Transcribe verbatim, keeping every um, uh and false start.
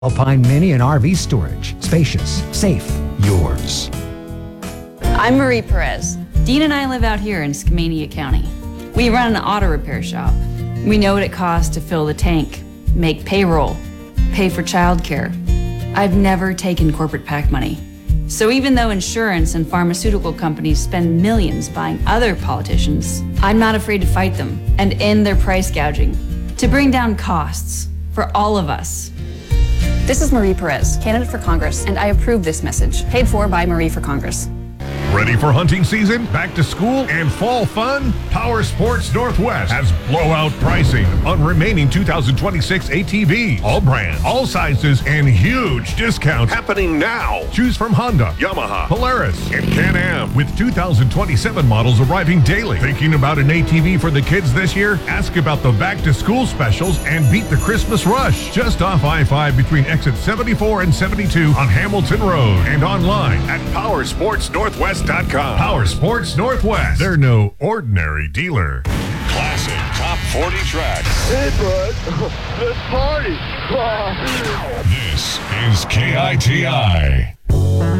Alpine Mini and R V storage. Spacious, safe, yours. I'm Marie Perez. Dean and I live out here in Skamania County. We run an auto repair shop. We know what it costs to fill the tank, make payroll, pay for childcare. I've never taken corporate PAC money. So even though insurance and pharmaceutical companies spend millions buying other politicians, I'm not afraid to fight them and end their price gouging to bring down costs for all of us. This is Marie Perez, candidate for Congress, and I approve this message, paid for by Marie for Congress. Ready for hunting season, back to school, and fall fun? Power Sports Northwest has blowout pricing on remaining two thousand twenty-six A T Vs. All brands, all sizes, and huge discounts happening now. Choose from Honda, Yamaha, Polaris, and Can-Am with two thousand twenty-seven models arriving daily. Thinking about an A T V for the kids this year? Ask about the back-to-school specials and beat the Christmas rush. Just off I five between exit seventy-four and seventy-two on Hamilton Road and online at power sports northwest dot com. Power Sports Northwest. They're no ordinary dealer. Classic top forty tracks. Hey, bud. Let's party. This is K I T I.